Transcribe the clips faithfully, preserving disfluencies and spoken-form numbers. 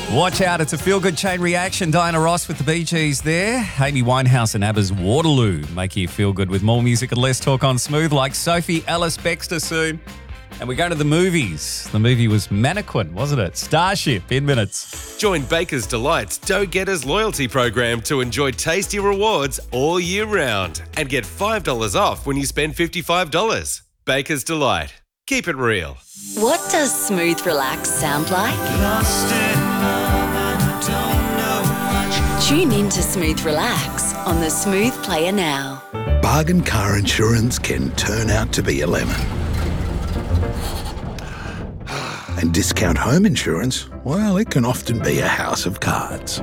Watch out, it's a feel-good chain reaction. Diana Ross with the Bee Gees there. Amy Winehouse and ABBA's Waterloo make you feel good with more music and less talk on Smooth, like Sophie Ellis-Bextor soon. And we're going to the movies. The movie was Mannequin, wasn't it? Starship in minutes. Join Baker's Delight's Dough Getters loyalty program to enjoy tasty rewards all year round and get five dollars off when you spend fifty-five dollars. Baker's Delight. Keep it real. What does smooth relax sound like? Lost in love, I don't know much. Tune in to Smooth Relax on the Smooth Player now. Bargain car insurance can turn out to be a lemon. And discount home insurance, well, it can often be a house of cards.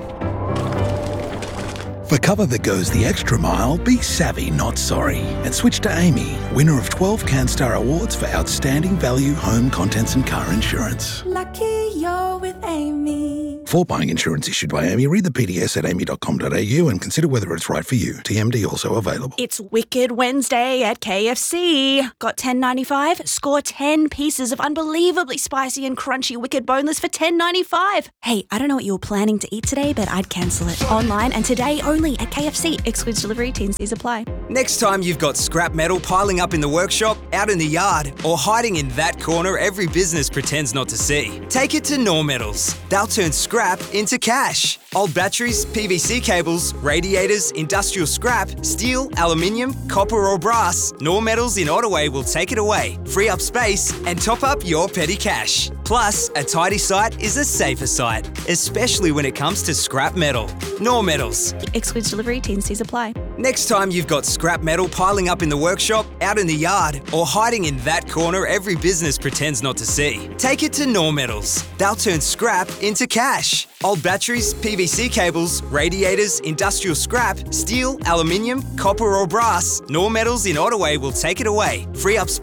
For cover that goes the extra mile, be savvy, not sorry. And switch to Amy, winner of twelve CanStar Awards for outstanding value home contents and car insurance. Lucky you're with Amy. For buying insurance issued by Amy, read the P D S at amy dot com dot a u and consider whether it's right for you. T M D also available. It's Wicked Wednesday at K F C. Got ten ninety-five? Score ten pieces of unbelievably spicy and crunchy Wicked Boneless for ten ninety-five. Hey, I don't know what you were planning to eat today, but I'd cancel it. Online and today only at K F C. Excludes delivery, T and C's apply. Next time you've got scrap metal piling up in the workshop, out in the yard, or hiding in that corner every business pretends not to see, take it to Knorr Metals. They'll turn scrap into cash. Old batteries, P V C cables, radiators, industrial scrap, steel, aluminium, copper or brass, Knorr Metals in Ottaway will take it away, free up space and top up your petty cash. Plus, a tidy site is a safer site, especially when it comes to scrap metal. Knorr Metals. Excludes delivery, T and C's apply. Next time you've got scrap metal piling up in the workshop, out in the yard, or hiding in that corner every business pretends not to see, take it to Knorr Metals. They'll turn scrap into cash. Old batteries, P V C cables, radiators, industrial scrap, steel, aluminium, copper or brass, Knorr Metals in Ottaway will take it away, free up space